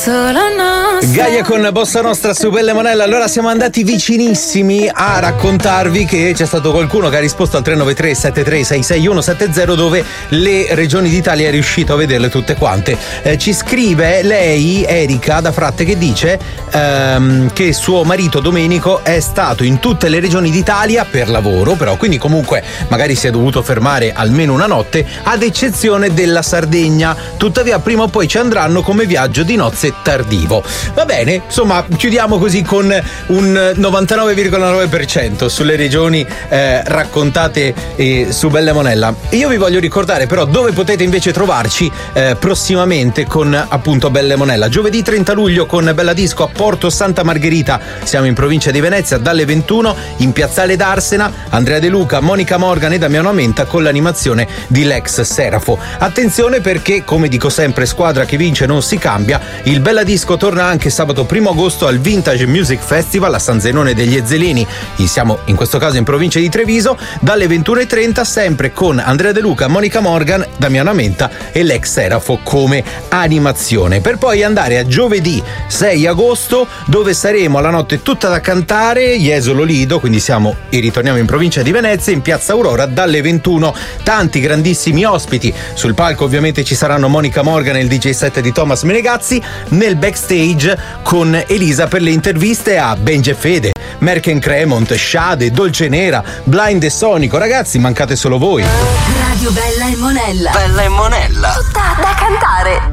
Gaia con Bossa Nostra su Belle Monella. Allora siamo andati vicinissimi a raccontarvi che c'è stato qualcuno che ha risposto al 393 7366170 dove le regioni d'Italia è riuscito a vederle tutte quante. Ci scrive lei, Erika da Fratte, che dice che suo marito Domenico è stato in tutte le regioni d'Italia per lavoro, però quindi comunque magari si è dovuto fermare almeno una notte, ad eccezione della Sardegna. Tuttavia prima o poi ci andranno come viaggio di nozze tardivo. Va bene, insomma, chiudiamo così con un 99,9% sulle regioni raccontate su Belle Monella. Io vi voglio ricordare però dove potete invece trovarci prossimamente con appunto Belle Monella. Giovedì 30 luglio con Bella Disco a Porto Santa Margherita, siamo in provincia di Venezia, dalle 21 in Piazzale d'Arsena, Andrea De Luca, Monica Morgan e Damiano Amenta con l'animazione di Lex Serafo. Attenzione perché, come dico sempre, squadra che vince non si cambia. Il Bella Disco torna anche sabato 1 agosto al Vintage Music Festival a San Zenone degli Ezzelini. Siamo in questo caso in provincia di Treviso, dalle 21:30 sempre con Andrea De Luca, Monica Morgan, Damiano Amenta e Lex Serafo come animazione, per poi andare a giovedì 6 agosto dove saremo alla notte tutta da cantare, Jesolo Lido, quindi siamo e ritorniamo in provincia di Venezia in Piazza Aurora dalle 21. Tanti grandissimi ospiti sul palco, ovviamente ci saranno Monica Morgan e il DJ set di Thomas Menegazzi, nel backstage con Elisa per le interviste a Benji e Fede, Merken Cremont, Shade, Dolce Nera, Blind e Sonico. Ragazzi, mancate solo voi. Radio Bella e Monella. Bella e Monella. Tutta da cantare.